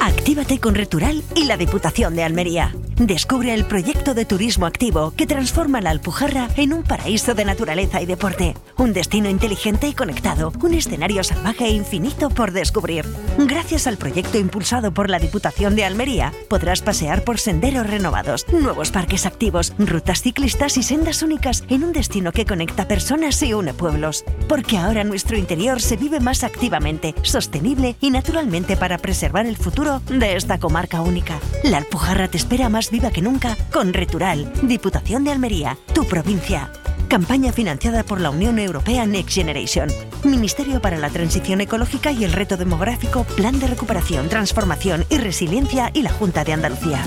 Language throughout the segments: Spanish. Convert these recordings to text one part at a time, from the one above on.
Actívate con Retural y la Diputación de Almería. Descubre el proyecto de turismo activo que transforma la Alpujarra en un paraíso de naturaleza y deporte. Un destino inteligente y conectado. Un escenario salvaje e infinito por descubrir. Gracias al proyecto impulsado por la Diputación de Almería, podrás pasear por senderos renovados, nuevos parques activos, rutas ciclistas y sendas únicas en un destino que conecta personas y une pueblos. Porque ahora nuestro interior se vive más activamente, sostenible y naturalmente para preservar el futuro de esta comarca única. La Alpujarra te espera más viva que nunca con Retural, Diputación de Almería, tu provincia. Campaña financiada por la Unión Europea Next Generation. Ministerio para la Transición Ecológica y el Reto Demográfico, Plan de Recuperación, Transformación y Resiliencia y la Junta de Andalucía.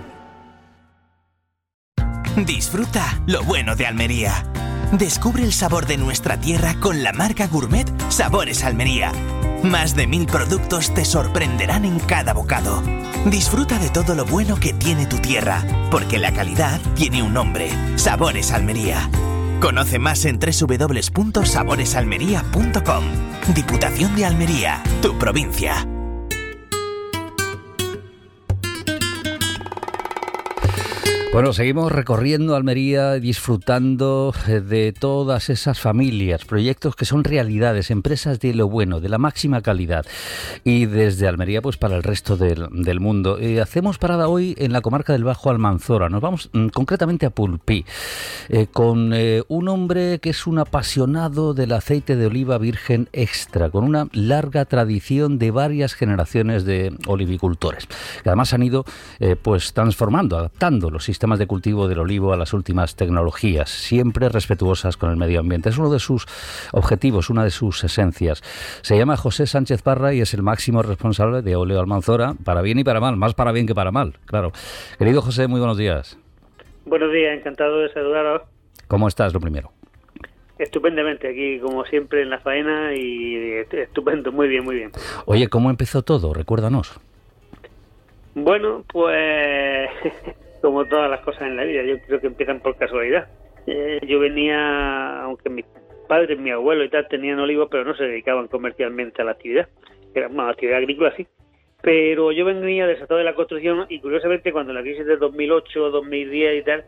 Disfruta lo bueno de Almería. Descubre el sabor de nuestra tierra con la marca Gourmet Sabores Almería. Más de 1000 productos te sorprenderán en cada bocado. Disfruta de todo lo bueno que tiene tu tierra, porque la calidad tiene un nombre: Sabores Almería. Conoce más en www.saboresalmería.com. Diputación de Almería, tu provincia. Bueno, seguimos recorriendo Almería, disfrutando de todas esas familias, proyectos que son realidades, empresas de lo bueno, de la máxima calidad. Y desde Almería, pues para el resto del mundo. Hacemos parada hoy en la comarca del Bajo Almanzora. Nos vamos concretamente a Pulpí, con un hombre que es un apasionado del aceite de oliva virgen extra, con una larga tradición de varias generaciones de olivicultores, que además han ido pues transformando, adaptando los sistemas de cultivo del olivo a las últimas tecnologías, siempre respetuosas con el medio ambiente. Es uno de sus objetivos, una de sus esencias. Se llama José Sánchez Parra y es el máximo responsable de Óleo Almanzora, para bien y para mal, más para bien que para mal, claro. Querido José, muy buenos días. Buenos días, encantado de saludaros. ¿Cómo estás, lo primero? Estupendamente, aquí como siempre en la faena y estupendo, muy bien, muy bien. Oye, ¿cómo empezó todo? Recuérdanos. Bueno, pues como todas las cosas en la vida, yo creo que empiezan por casualidad. Yo venía, aunque mis padres, mi abuelo y tal tenían olivos, pero no se dedicaban comercialmente a la actividad. Era una actividad agrícola, sí. Pero yo venía del sector de la construcción y curiosamente cuando la crisis de 2008, 2010 y tal,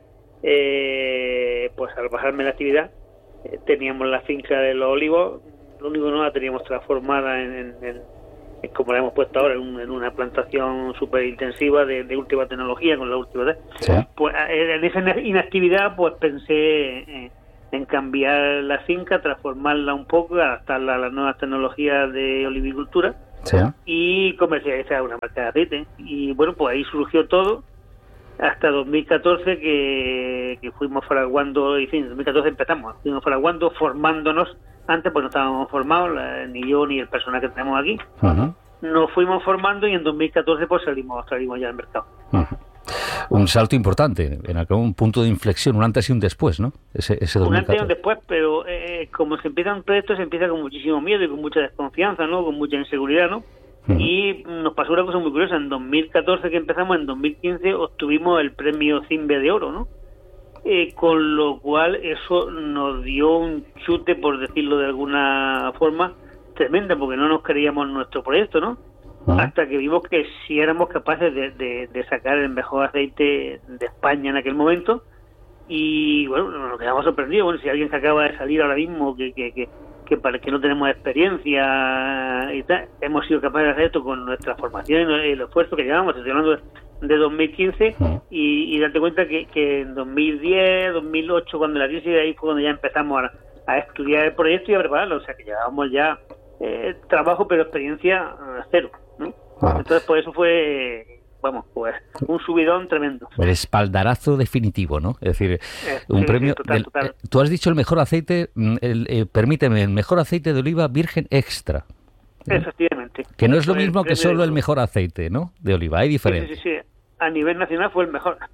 pues al bajarme la actividad, teníamos la finca de los olivos, lo único que no la teníamos transformada en como la hemos puesto ahora, en una plantación súper intensiva de última tecnología, con la última. Sí. Pues en esa inactividad pues pensé en cambiar la finca, transformarla un poco, adaptarla a las nuevas tecnologías de olivicultura, Sí. y comercializar una marca de aceite. Y bueno, pues ahí surgió todo, hasta 2014 que fuimos fraguando, y en fin, en 2014 empezamos, fuimos fraguando, formándonos. Antes pues no estábamos formados, ni yo ni el personal que tenemos aquí. Uh-huh. Nos fuimos formando y en 2014 pues salimos ya al mercado. Uh-huh. Un salto importante, en algún punto de inflexión, un antes y un después, ¿no? Ese 2014. Un antes y un después, pero como se empieza un proyecto, se empieza con muchísimo miedo y con mucha desconfianza, ¿no? Con mucha inseguridad, ¿no? Uh-huh. Y nos pasó una cosa muy curiosa. En 2014 que empezamos, en 2015 obtuvimos el premio Cimbe de Oro, ¿no? Con lo cual eso nos dio un chute, por decirlo de alguna forma, tremendo, porque no nos creíamos nuestro proyecto, ¿no? Hasta que vimos que si éramos capaces de sacar el mejor aceite de España en aquel momento. Y bueno, nos quedamos sorprendidos. Bueno, si alguien que acaba de salir ahora mismo, que para que no tenemos experiencia y tal, hemos sido capaces de hacer esto con nuestra formación y el esfuerzo que llevamos. Estoy hablando de 2015 y date cuenta que en 2010, 2008, cuando la crisis, ahí fue cuando ya empezamos a estudiar el proyecto y a prepararlo. O sea que llevábamos ya trabajo, pero experiencia cero, ¿no? Entonces, pues eso fue, vamos, pues un subidón tremendo. El espaldarazo definitivo, ¿no? Es decir, un premio. Total. Tú has dicho el mejor aceite, permíteme, el mejor aceite de oliva virgen extra. Efectivamente. Que no es lo mismo que solo el mejor aceite, ¿no? De oliva, hay diferencia. Sí. A nivel nacional fue el mejor.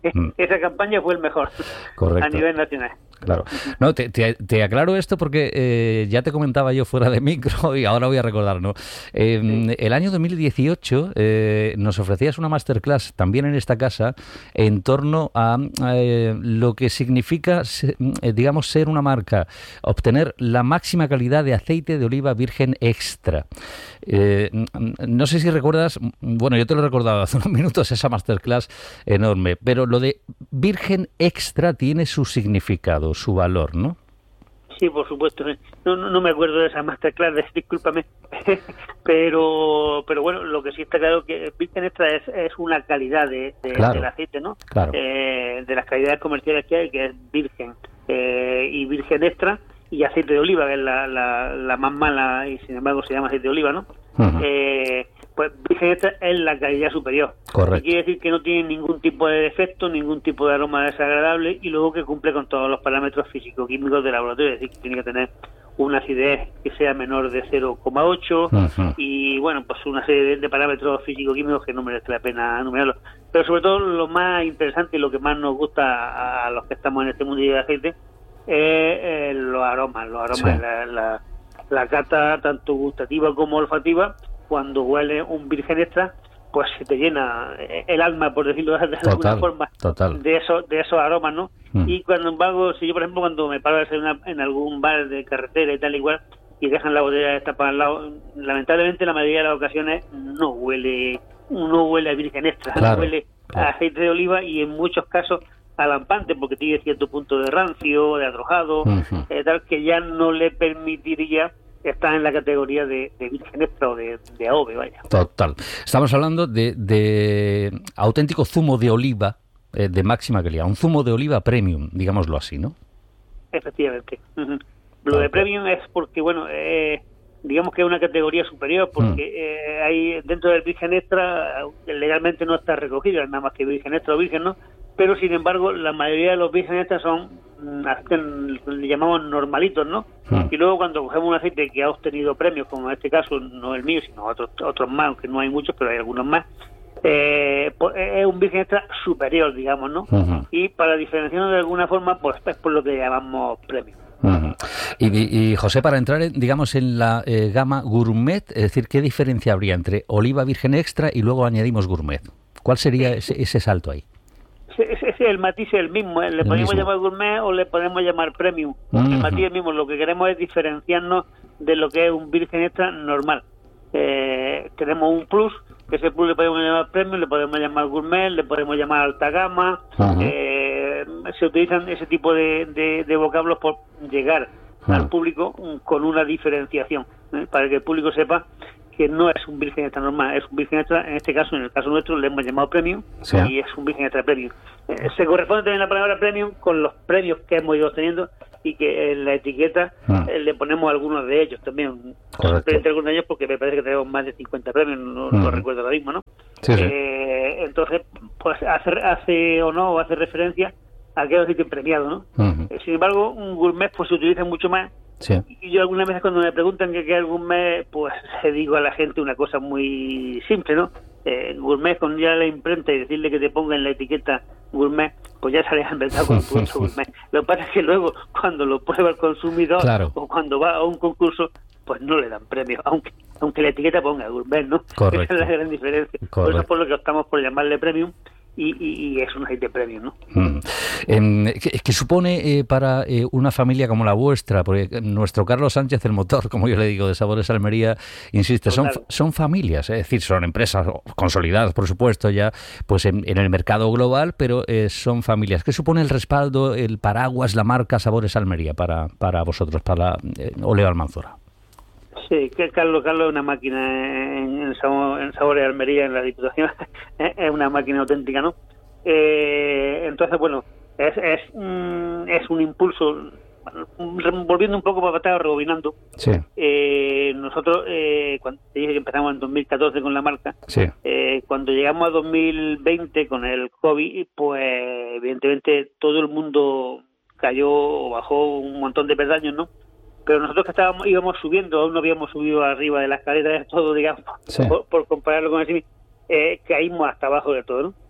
esa campaña fue el mejor. Correcto. A nivel nacional. Claro. No, te aclaro esto porque ya te comentaba yo fuera de micro y ahora voy a recordar, ¿no? El año 2018 nos ofrecías una masterclass también en esta casa en torno a lo que significa, digamos, ser una marca, obtener la máxima calidad de aceite de oliva virgen extra. No sé si recuerdas, bueno, yo te lo he recordado hace unos minutos, esa masterclass enorme, pero lo de virgen extra tiene su significado, su valor, ¿no? Sí, por supuesto. No me acuerdo de esa masterclass, discúlpame. pero bueno, lo que sí está claro que virgen extra es una calidad claro, del aceite, ¿no? Claro. De las calidades comerciales que hay, que es virgen y virgen extra y aceite de oliva, que es la más mala y sin embargo se llama aceite de oliva, ¿no? Uh-huh. Pues virgen extra es la calidad superior. Correcto. Quiere decir que no tiene ningún tipo de defecto, ningún tipo de aroma desagradable y luego que cumple con todos los parámetros físico-químicos del laboratorio, es decir, que tiene que tener una acidez que sea menor de 0,8 uh-huh, y bueno, pues una serie de parámetros físico-químicos que no merece la pena enumerarlos. Pero sobre todo lo más interesante y lo que más nos gusta a los que estamos en este mundo de aceite es los aromas, sí, la cata tanto gustativa como olfativa. Cuando huele un virgen extra, pues se te llena el alma, por decirlo de alguna forma, de esos aromas, ¿no? Y cuando embargo, si yo por ejemplo cuando me paro en algún bar de carretera y tal igual y dejan la botella destapada al lado, lamentablemente la mayoría de las ocasiones no huele a virgen extra, claro, huele a aceite de oliva y en muchos casos a lampante porque tiene cierto punto de rancio, de atrojado, tal que ya no le permitiría está en la categoría de virgen extra o de AOVE, vaya. Total. Estamos hablando de auténtico zumo de oliva de máxima calidad, un zumo de oliva premium, digámoslo así, ¿no? Efectivamente. Lo de premium es porque, bueno, digamos que es una categoría superior, porque hay dentro del virgen extra, legalmente no está recogido, nada más que virgen extra o virgen, ¿no? Pero, sin embargo, la mayoría de los virgen extras son, le llamamos normalitos, ¿no? Y luego cuando cogemos un aceite que ha obtenido premios, como en este caso, no el mío, sino otros más, aunque no hay muchos, pero hay algunos más, pues es un virgen extra superior, digamos, ¿no? Y para diferenciarnos de alguna forma, pues es por lo que llamamos premio. Y José, para entrar, digamos, en la gama gourmet, es decir, ¿qué diferencia habría entre oliva virgen extra y luego añadimos gourmet? ¿Cuál sería ese salto ahí? El matiz es el mismo, ¿eh? Le podemos llamar gourmet o le podemos llamar premium. El matiz es el mismo, lo que queremos es diferenciarnos de lo que es un virgen extra normal. Tenemos un plus, que ese plus le podemos llamar premium, le podemos llamar gourmet, le podemos llamar alta gama. Se utilizan ese tipo de vocablos por llegar al público con una diferenciación, para que el público sepa que no es un virgen extra normal, es un virgen extra, en este caso, en el caso nuestro, le hemos llamado premium, y es un virgen extra premium. Se corresponde también la palabra premium con los premios que hemos ido obteniendo y que en la etiqueta le ponemos algunos de ellos también. Entre algunos de ellos porque me parece que tenemos más de 50 premios, no recuerdo ahora mismo, ¿no? Entonces, pues hace referencia a que es premiado, ¿no? Sin embargo, un gourmet pues se utiliza mucho más. Y yo algunas veces cuando me preguntan qué es gourmet, pues le digo a la gente una cosa muy simple, ¿no? Gourmet, con ya la imprenta y decirle que te ponga en la etiqueta gourmet, pues ya sale en verdad con un producto gourmet. Lo que pasa es que luego cuando lo prueba el consumidor o cuando va a un concurso, pues no le dan premio, aunque la etiqueta ponga gourmet, ¿no? Esa es la gran diferencia. Por eso es por lo que optamos por llamarle premium. Y es un aceite premium, ¿no? ¿Qué supone para una familia como la vuestra? Porque nuestro Carlos Sánchez, el motor, como yo le digo, de Sabores Almería, insiste, son familias, es decir, son empresas consolidadas, por supuesto, ya pues en el mercado global, pero son familias. ¿Qué supone el respaldo, el paraguas, la marca Sabores Almería para vosotros, para Oleo Almanzora? Sí, que Carlos es una máquina en Sabores de Almería, en la Diputación, es una máquina auténtica, ¿no? Entonces, bueno, es un impulso, volviendo un poco para atrás, rebobinando. Nosotros, cuando te dije que empezamos en 2014 con la marca, cuando llegamos a 2020 con el COVID, pues evidentemente todo el mundo cayó o bajó un montón de peldaños, ¿no? Pero nosotros que íbamos subiendo, aún no habíamos subido arriba de la escalera de todo, digamos, por compararlo con el CIMI, caímos hasta abajo de todo, ¿no?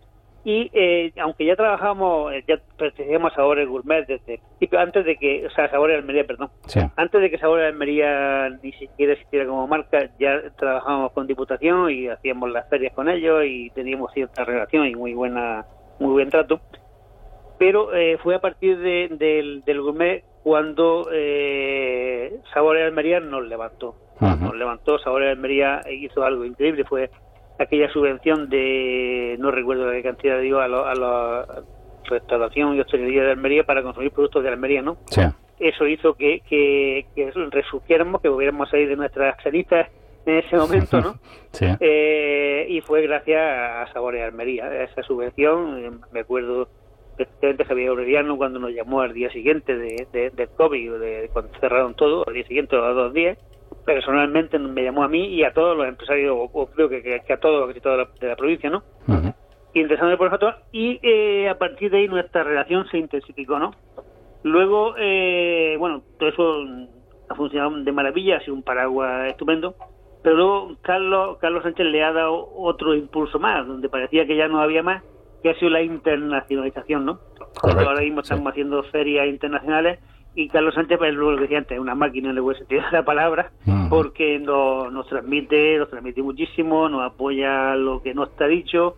Y aunque ya trabajábamos, ya pertenecíamos a Sabores Gourmet desde antes de que, o sea, Sabores Almería, perdón, Sí. antes de que Sabores Almería ni siquiera existiera como marca, ya trabajábamos con Diputación y hacíamos las ferias con ellos y teníamos cierta relación y muy buen trato. Pero fue a partir del Gourmet cuando Sabores Almería nos levantó. Nos levantó. Sabores Almería hizo algo increíble, fue aquella subvención de, no recuerdo la cantidad, digo, a la restauración y hostelería de Almería para consumir productos de Almería, ¿no? Sí. Eso hizo que resurgiéramos, que volviéramos a ir de nuestras cenizas en ese momento, ¿no? Sí. Y fue gracias a Sabores Almería, esa subvención. Me acuerdo perfectamente Javier Aureliano cuando nos llamó al día siguiente del COVID, cuando cerraron todo, al día siguiente o a 2 días, personalmente me llamó a mí y a todos los empresarios, o creo que a todos los de la provincia, ¿no? Interesante por nosotros, y a partir de ahí nuestra relación se intensificó, ¿no? Luego, bueno, todo eso ha funcionado de maravilla, ha sido un paraguas estupendo, pero luego Carlos Sánchez le ha dado otro impulso más, donde parecía que ya no había más, que ha sido la internacionalización, ¿no? Correcto, ahora mismo estamos haciendo ferias internacionales y Carlos Sánchez, pues, luego lo que decía antes, es una máquina en el buen sentido de la palabra, porque nos transmite muchísimo, nos apoya lo que no está dicho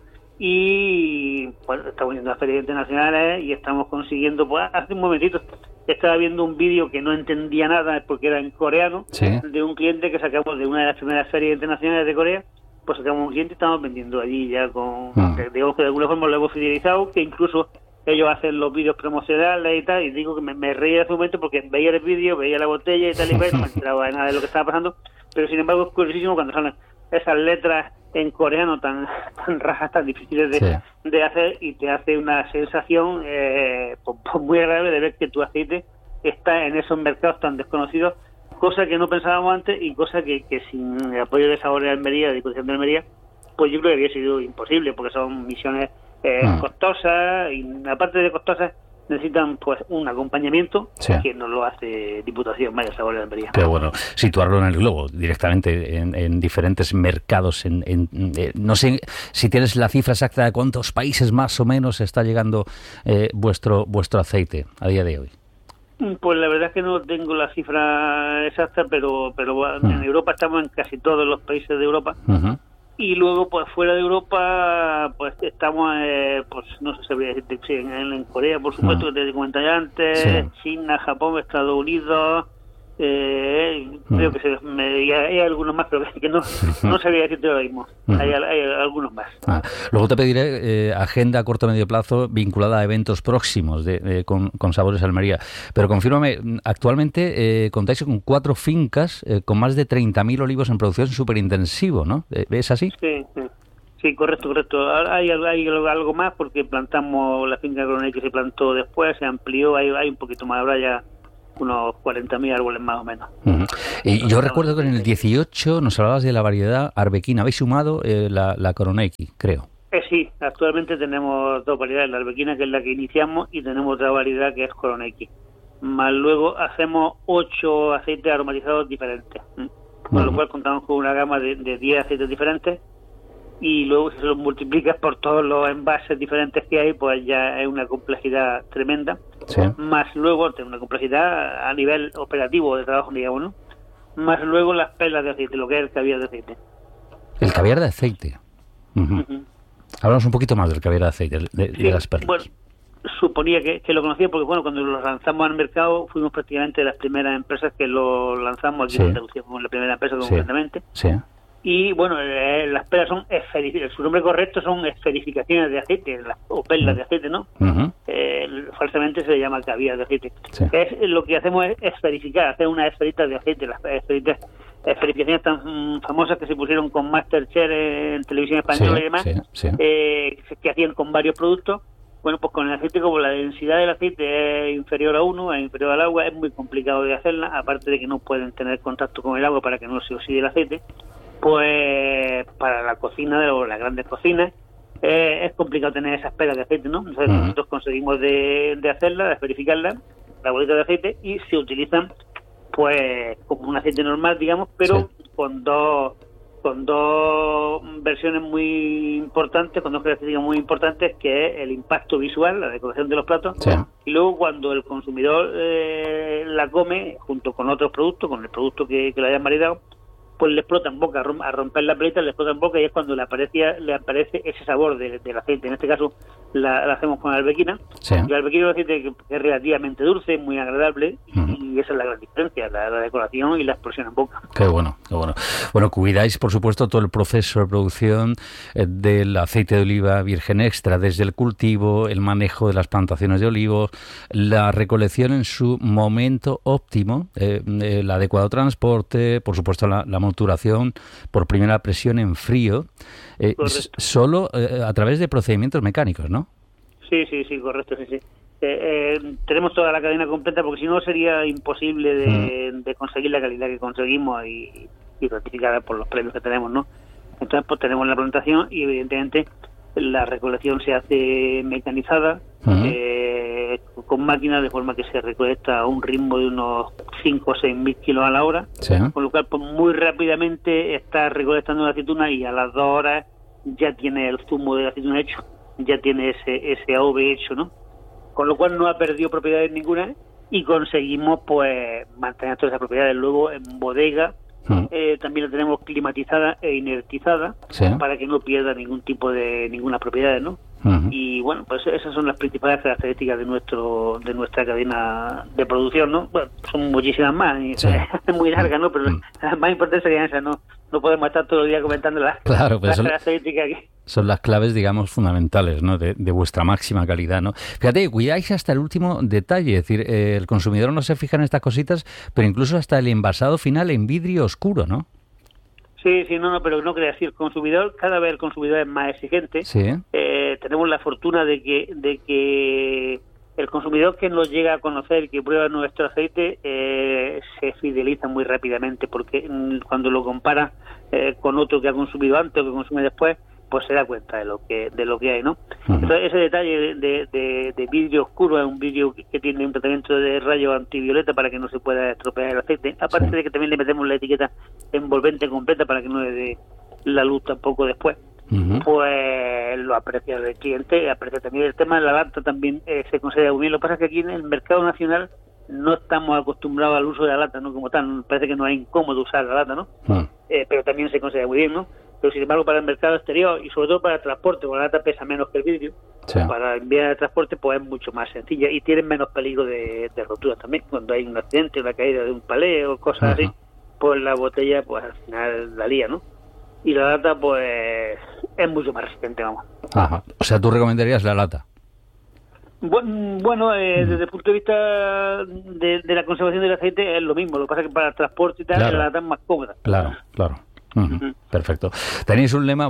y bueno, estamos yendo a ferias internacionales y estamos consiguiendo, pues hace un momentito estaba viendo un vídeo que no entendía nada porque era en coreano, de un cliente que sacamos de una de las primeras ferias internacionales de Corea. Pues sacamos un cliente y estamos vendiendo allí ya con, digamos que de alguna forma lo hemos fidelizado, que incluso ellos hacen los vídeos promocionales y tal, y digo que me reía en ese momento porque veía el vídeo, veía la botella y tal, y no me enteraba de nada de lo que estaba pasando, pero sin embargo es curiosísimo cuando salen esas letras en coreano tan rajas, tan difíciles de hacer, y te hace una sensación pues muy agradable de ver que tu aceite está en esos mercados tan desconocidos, cosa que no pensábamos antes y cosa que sin el apoyo de Sabores de Almería, de Diputación de Almería, pues yo creo que habría sido imposible, porque son misiones costosas, y aparte de costosas necesitan pues un acompañamiento que no lo hace Diputación, vaya, Sabores de Almería. Pero bueno, situarlo en el globo directamente en diferentes mercados, no sé si tienes la cifra exacta de cuántos países más o menos está llegando vuestro aceite a día de hoy. Pues la verdad es que no tengo la cifra exacta, pero en Europa estamos en casi todos los países de Europa. Y luego, pues fuera de Europa, pues estamos, pues no sé si sabría decirte, sí, en Corea, por supuesto, que te comenté antes, China, Japón, Estados Unidos, creo que hay algunos más, pero que no sabría decirte ahora mismo. Hay algunos más. Luego te pediré agenda a corto o medio plazo vinculada a eventos próximos con Sabores Almería. Pero confírmame, actualmente contáis con 4 fincas con más de 30.000 olivos en producción superintensivo, ¿no? ¿Es así? Sí, correcto. Hay algo más porque plantamos la finca Coronel que se plantó después, se amplió, hay un poquito más, ahora ya unos 40.000 árboles más o menos. Y yo recuerdo que en el 18 nos hablabas de la variedad arbequina. Habéis sumado la Coroneki, creo. Sí, actualmente tenemos 2 variedades, la arbequina, que es la que iniciamos, y tenemos otra variedad que es Coroneki. Más luego hacemos 8 aceites aromatizados diferentes, con lo cual contamos con una gama de 10 aceites diferentes, y luego si se los multiplicas por todos los envases diferentes que hay, pues ya es una complejidad tremenda. Más luego tiene una complejidad a nivel operativo de trabajo, digamos, ¿no? Más luego las perlas de aceite, lo que es el caviar de aceite. El caviar de aceite. Hablamos un poquito más del caviar de aceite, de las perlas. Bueno, suponía que lo conocía porque, bueno, cuando lo lanzamos al mercado fuimos prácticamente de las primeras empresas que lo lanzamos aquí en Andalucía, fuimos la primera empresa concretamente. Y bueno, las perlas son su nombre correcto son esferificaciones de aceite, o perlas de aceite, ¿no? Falsamente se le llama caviar de aceite. Lo que hacemos es esferificar, hacer unas esferitas de aceite, las esferificaciones tan famosas que se pusieron con Masterchef en televisión española y demás, que hacían con varios productos. Bueno, pues con el aceite, como la densidad del aceite es inferior a 1, es inferior al agua, es muy complicado de hacerla, aparte de que no pueden tener contacto con el agua para que no se oxide el aceite. Pues para la cocina, o las grandes cocinas, es complicado tener esas pelas de aceite, ¿no? Entonces nosotros conseguimos de hacerla, de verificarla, la bolita de aceite, y se utilizan pues como un aceite normal, digamos, pero con dos con dos versiones muy importantes, con dos características muy importantes, que es el impacto visual, la decoración de los platos, Sí. y luego cuando el consumidor la come, junto con otros productos, con el producto que le hayan maridado, pues le explota en boca, a romper la pelita, le explota en boca, y es cuando le aparece ese sabor del aceite. En este caso la hacemos con arbequina. Sí. Y el arbequina es un aceite que es relativamente dulce, muy agradable, y esa es la gran diferencia, la decoración y la explosión en boca. Qué bueno, qué bueno. Bueno, cuidáis, por supuesto, todo el proceso de producción del aceite de oliva virgen extra, desde el cultivo, el manejo de las plantaciones de olivos, la recolección en su momento óptimo, el adecuado transporte, por supuesto la maturación por primera presión en frío, solo a través de procedimientos mecánicos, ¿no? Sí, correcto, sí. Tenemos toda la cadena completa, porque si no sería imposible de conseguir la calidad que conseguimos y certificada por los premios que tenemos, ¿no? Entonces, pues tenemos la plantación y evidentemente la recolección se hace mecanizada, con máquinas, de forma que se recolecta a un ritmo de unos 5 o 6.000 kilos a la hora, Sí. con lo cual pues muy rápidamente está recolectando la aceituna, y a las 2 horas ya tiene el zumo de la aceituna hecho, ya tiene ese AOV hecho, ¿no? Con lo cual no ha perdido propiedades ninguna, y conseguimos pues mantener todas esas propiedades. Luego en bodega también la tenemos climatizada e inertizada, Sí. para que no pierda ninguna propiedad, ¿no? Y bueno, pues esas son las principales características de nuestra cadena de producción, ¿no? Bueno, son muchísimas más, y Sí. es muy larga, ¿no? Pero las más importantes serían esas, ¿no? No podemos estar todo el día comentando Claro, pero las características que... son las claves, digamos, fundamentales, ¿no? de vuestra máxima calidad, ¿no? Fíjate, cuidáis hasta el último detalle, es decir, el consumidor no se fija en estas cositas, pero incluso hasta el envasado final en vidrio oscuro, ¿no? Sí, no, pero no creas, el consumidor, cada vez el consumidor es más exigente. Sí. Tenemos la fortuna de que el consumidor que nos llega a conocer, que prueba nuestro aceite, se fideliza muy rápidamente, porque cuando lo compara con otro que ha consumido antes o que consume después, pues se da cuenta de lo que hay, ¿no? Entonces, ese detalle de vidrio oscuro, es un vidrio que tiene un tratamiento de rayos antivioleta para que no se pueda estropear el aceite, aparte de que también le metemos la etiqueta envolvente completa para que no le dé la luz tampoco después. Pues lo aprecia el cliente, aprecia también el tema de la lata, también se considera muy bien. Lo que pasa es que aquí en el mercado nacional no estamos acostumbrados al uso de la lata, ¿no? Como tal, parece que nos es incómodo usar la lata, ¿no? Pero también se considera muy bien, ¿no? Pero sin embargo, para el mercado exterior y sobre todo para el transporte, porque la lata pesa menos que el vidrio, Sí. para enviar el transporte pues es mucho más sencilla, y tienen menos peligro de rotura también. Cuando hay un accidente, una caída de un palé o cosas así, pues la botella pues al final la lía, ¿no? Y la lata pues es mucho más resistente, vamos. Ajá. O sea, ¿tú recomendarías la lata? Bueno, desde el punto de vista de la conservación del aceite es lo mismo. Lo que pasa es que para el transporte y tal, Claro. la lata es más cómoda. Claro. Perfecto. Tenéis un lema,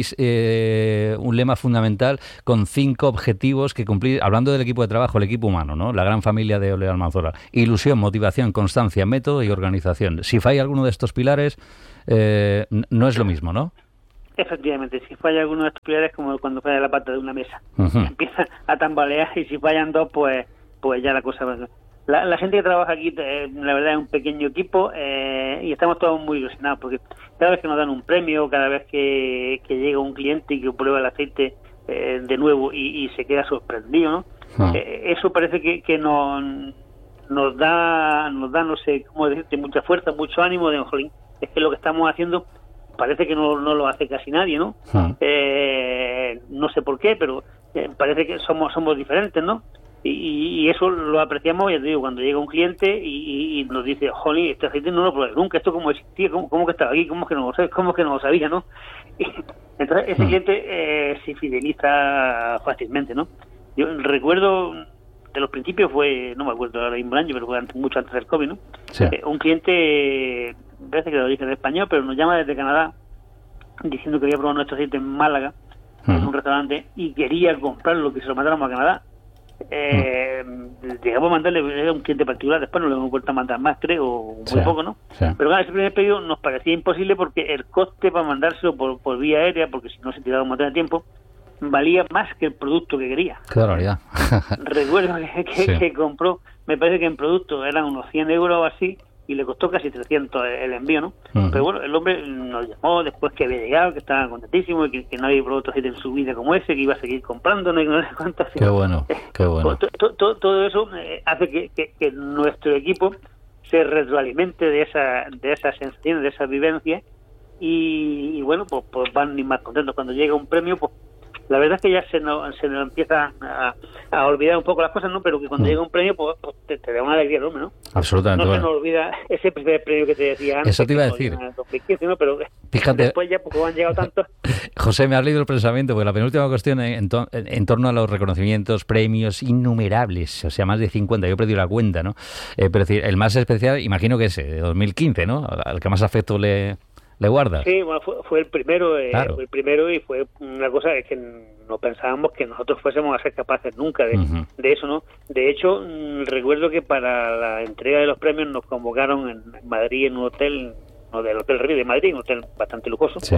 un lema fundamental con 5 objetivos que cumplir, hablando del equipo de trabajo, el equipo humano, ¿no? La gran familia de Olea Almanzora: ilusión, motivación, constancia, método y organización. Si falla alguno de estos pilares, no es lo mismo, ¿no? Efectivamente, si falla alguno de estos pilares, es como cuando falla la pata de una mesa. Empieza a tambalear, y si fallan dos, pues ya la cosa va. La gente que trabaja aquí, la verdad, es un pequeño equipo, y estamos todos muy ilusionados, porque cada vez que nos dan un premio, cada vez que llega un cliente y que prueba el aceite de nuevo y se queda sorprendido, ¿no? Eso parece que nos da, no sé cómo decirte, mucha fuerza, mucho ánimo de, jolín, es que lo que estamos haciendo parece que no lo hace casi nadie, ¿no? No sé por qué, pero parece que somos diferentes, ¿no? Y eso lo apreciamos, ya te digo, cuando llega un cliente y nos dice, jolín, este aceite no lo probé nunca, esto cómo existía, cómo que estaba aquí, cómo que no lo sabía, ¿no? Y entonces ese cliente se fideliza fácilmente, ¿no? Yo recuerdo, de los principios no me acuerdo ahora mismo el año, pero fue mucho antes del COVID, ¿no? Sí. Un cliente, parece que lo dije en español, pero nos llama desde Canadá diciendo que quería probar nuestro aceite en Málaga, en un restaurante, y quería comprarlo, que se lo mandáramos a Canadá. Llegamos a mandarle, era un cliente particular, después no le hemos vuelto a mandar más, creo, muy poco, ¿no? Sí. Pero claro, ese primer pedido nos parecía imposible, porque el coste para mandárselo por vía aérea, porque si no se tiraba un montón de tiempo, valía más que el producto que quería. Qué barbaridad. Recuerdo que compró, me parece que en producto eran unos 100 euros o así, y le costó casi 300 el envío, ¿no? Pero bueno, el hombre nos llamó después que había llegado, que estaba contentísimo, que no había probado otro aceite en su vida como ese, que iba a seguir comprando, no sé cuánto. Qué bueno, qué bueno. Todo eso hace que nuestro equipo se retroalimente de esas sensaciones, de esas vivencias, y bueno, pues van ni más contentos. Cuando llega un premio, pues la verdad es que ya se nos empieza a olvidar un poco las cosas, ¿no? Pero que cuando llega un premio, pues te da una alegría enorme, ¿no? Absolutamente. No se nos olvida ese primer premio que te decía antes. Eso te iba a decir. En 2015, ¿no? Pero fíjate, después ya, porque han llegado tantos. José, me has leído el pensamiento, porque la penúltima cuestión en torno a los reconocimientos, premios innumerables, o sea, más de 50, yo he perdido la cuenta, ¿no? Pero decir, el más especial, imagino que ese, de 2015, ¿no? Al que más afecto le guardas. Sí, bueno, fue el primero, claro. Fue el primero, y fue una cosa que no pensábamos que nosotros fuésemos a ser capaces nunca de eso, ¿no? De hecho, recuerdo que para la entrega de los premios nos convocaron en Madrid, en un hotel, no, del Hotel Río de Madrid, un hotel bastante lujoso. Sí.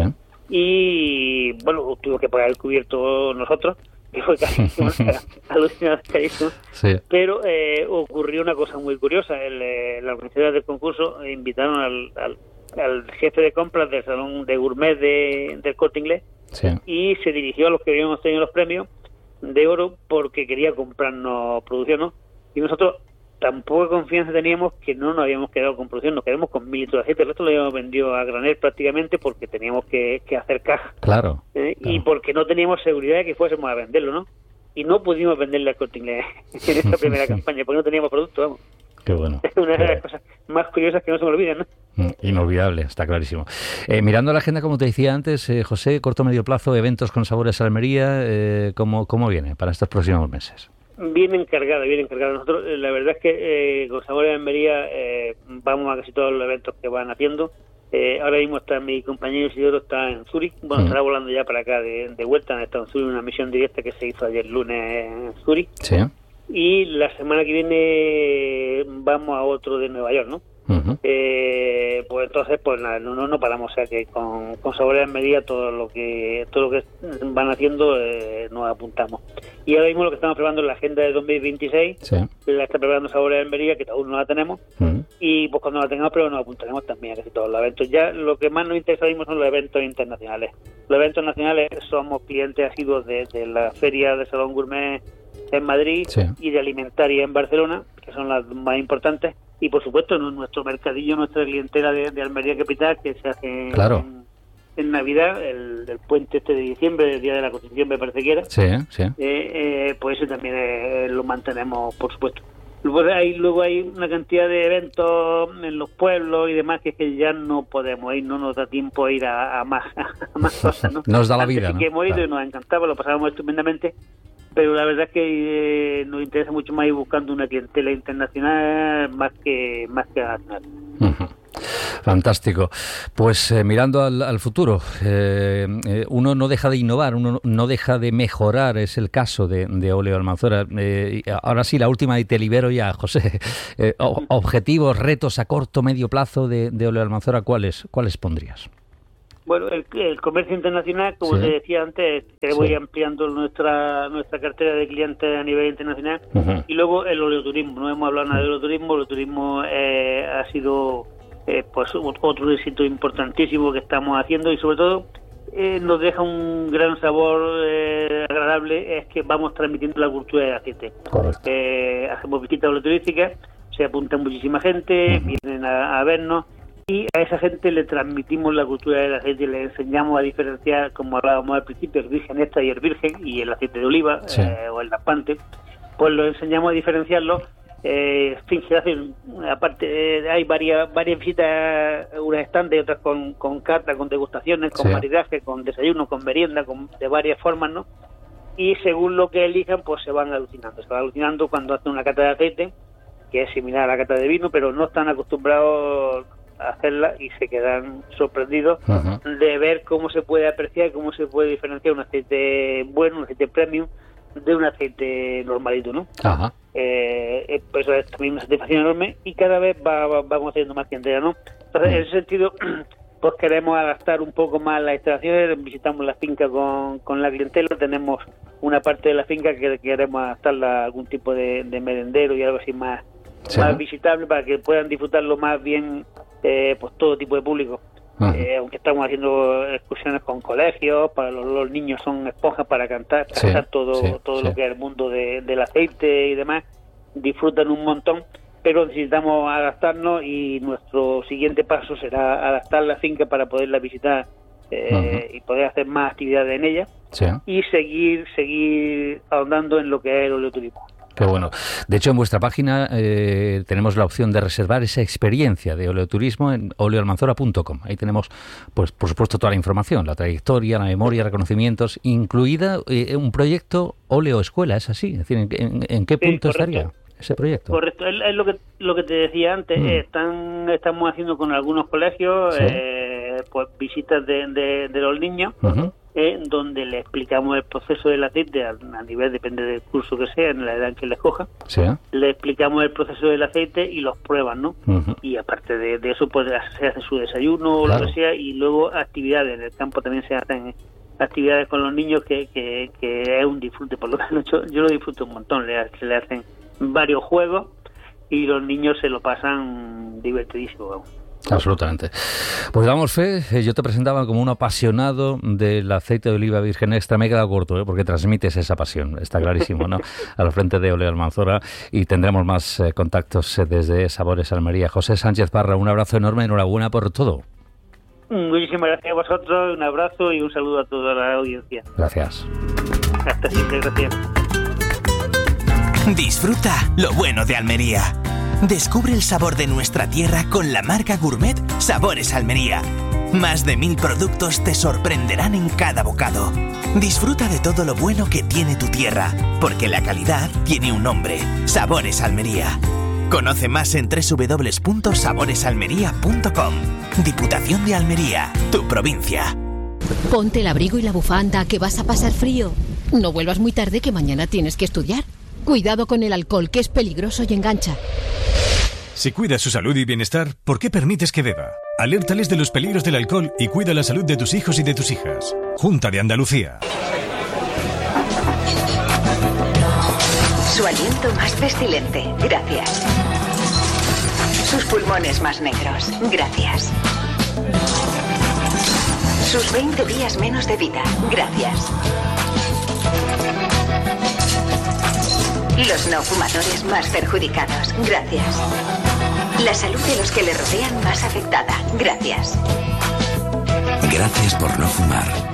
Y bueno, tuvo que pagar el cubierto nosotros, que fue carísimo, alucinante carísimo. Sí. Pero ocurrió una cosa muy curiosa. La organizadora del concurso invitaron al jefe de compras del salón de gourmet del Corte Inglés, sí, y se dirigió a los que habíamos tenido los premios de oro porque quería comprarnos producción, ¿no? Y nosotros tan poca confianza teníamos que no nos habíamos quedado con producción, nos quedamos con 1.000 litros de aceite. El resto lo habíamos vendido a granel prácticamente porque teníamos que hacer caja. Claro, claro. Y porque no teníamos seguridad de que fuésemos a venderlo, ¿no? Y no pudimos venderle al Corte Inglés en esta primera campaña porque no teníamos producto, vamos. Qué bueno. Es una de las cosas más curiosas que no se me olvidan, ¿no? Inolvidable, está clarísimo. Mirando la agenda, como te decía antes, José, corto medio plazo, eventos con Sabores Almería, ¿cómo viene para estos próximos meses? Bien encargada. Nosotros, la verdad es que con Sabores Almería vamos a casi todos los eventos que van haciendo. Ahora mismo está mi compañero Isidoro, está en Zúrich, bueno, estará volando ya para acá de vuelta, está en Zúrich, una misión directa que se hizo ayer lunes en Zúrich. Sí. Y la semana que viene vamos a otro de Nueva York, ¿no? Pues entonces pues nada, no paramos, o sea que con Sabores Almería todo lo que van haciendo nos apuntamos. Y ahora mismo lo que estamos preparando es la agenda de 2026, sí, la está preparando Sabores Almería, que aún no la tenemos, y pues cuando la tengamos, pero nos apuntaremos también a casi todos los eventos. Ya lo que más nos interesa mismo son los eventos internacionales. Los eventos nacionales somos clientes asiduos de la Feria de Salón Gourmet en Madrid, sí, y de Alimentaria en Barcelona, que son las más importantes, y por supuesto nuestro mercadillo, nuestra clientela de Almería Capital, que se hace claro en Navidad, el puente de diciembre, el Día de la Constitución, me parece que era. Sí, sí. Pues eso también lo mantenemos, por supuesto. Luego hay una cantidad de eventos en los pueblos y demás que ya no podemos ir, no nos da tiempo a ir a más cosas, ¿no? Nos da la vida, ¿no? Que hemos ido, claro, y nos encantaba, lo pasábamos estupendamente, pero la verdad es que nos interesa mucho más ir buscando una clientela internacional más que nacional. Fantástico. Pues mirando al futuro, uno no deja de innovar, uno no deja de mejorar, es el caso de Óleo Almanzora. Ahora sí, la última y te libero ya, José. Objetivos, retos a corto, medio plazo de Óleo Almanzora, ¿cuáles pondrías? Bueno, el comercio internacional, como te decía antes, queremos ir ampliando nuestra cartera de clientes a nivel internacional. Y luego el oleoturismo. No hemos hablado nada de oleoturismo. El oleoturismo ha sido pues otro éxito importantísimo que estamos haciendo, y sobre todo nos deja un gran sabor agradable, es que vamos transmitiendo la cultura del aceite. Hacemos visitas oleoturísticas, se apunta muchísima gente, vienen a vernos, y a esa gente le transmitimos la cultura del aceite, le enseñamos a diferenciar, como hablábamos al principio, el virgen extra y el virgen, y el aceite de oliva, o el lampante, pues lo enseñamos a diferenciarlo. Se hacen, aparte hay varias visitas, unas estándares, otras con cata, con degustaciones, con maridaje, con desayuno, con merienda, de varias formas, ¿no? Y según lo que elijan, pues se van alucinando cuando hacen una cata de aceite, que es similar a la cata de vino, pero no están acostumbrados a hacerla y se quedan sorprendidos de ver cómo se puede apreciar, cómo se puede diferenciar un aceite bueno, un aceite premium, de un aceite normalito, ¿no? Pues es también una satisfacción enorme, y cada vez vamos haciendo más clientela, ¿no? Entonces, en ese sentido, pues queremos adaptar un poco más las instalaciones, visitamos la finca con la clientela, tenemos una parte de la finca que queremos adaptarla a algún tipo de merendero y algo así más más visitable, para que puedan disfrutarlo más bien pues todo tipo de público. Aunque estamos haciendo excursiones con colegios, para los niños son esponjas para cantar todo lo que es el mundo del aceite y demás, disfrutan un montón, pero necesitamos adaptarnos y nuestro siguiente paso será adaptar la finca para poderla visitar y poder hacer más actividades en ella y seguir ahondando en lo que es el oleoturismo. Qué bueno. De hecho, en vuestra página tenemos la opción de reservar esa experiencia de oleoturismo en oleoalmanzora.com. Ahí tenemos, pues, por supuesto, toda la información, la trayectoria, la memoria, reconocimientos, incluida un proyecto Oleoescuela, ¿es así? Es decir, ¿en qué punto estaría ese proyecto? Correcto, es lo que te decía antes. Estamos haciendo con algunos colegios pues visitas de los niños, donde le explicamos el proceso del aceite a nivel, depende del curso que sea, en la edad en que le coja. Le explicamos el proceso del aceite y los prueban, ¿no? Y aparte de eso, pues se hace su desayuno o lo que sea, y luego actividades. En el campo también se hacen actividades con los niños que es un disfrute. Por lo menos yo lo disfruto un montón. Se le hacen varios juegos y los niños se lo pasan divertidísimo, vamos. Absolutamente. Pues damos fe. Yo te presentaba como un apasionado del aceite de oliva virgen extra. Me he quedado corto, porque transmites esa pasión, está clarísimo, ¿no? Al frente de Oleo Almanzora, y tendremos más contactos desde Sabores Almería. José Sánchez Parra, un abrazo enorme, enhorabuena por todo. Muchísimas gracias a vosotros, un abrazo y un saludo a toda la audiencia. Gracias. Hasta siempre, gracias. Disfruta lo bueno de Almería. Descubre el sabor de nuestra tierra con la marca gourmet Sabores Almería. Más de 1000 productos te sorprenderán en cada bocado. Disfruta de todo lo bueno que tiene tu tierra, porque la calidad tiene un nombre: Sabores Almería. Conoce más en www.saboresalmería.com. Diputación de Almería, tu provincia. Ponte el abrigo y la bufanda, que vas a pasar frío. No vuelvas muy tarde, que mañana tienes que estudiar. Cuidado con el alcohol, que es peligroso y engancha. Si cuidas su salud y bienestar, ¿por qué permites que beba? Alértales de los peligros del alcohol y cuida la salud de tus hijos y de tus hijas. Junta de Andalucía. Su aliento más pestilente, gracias. Sus pulmones más negros, gracias. Sus 20 días menos de vida, gracias. Los no fumadores más perjudicados, gracias. La salud de los que le rodean más afectada, gracias. Gracias por no fumar.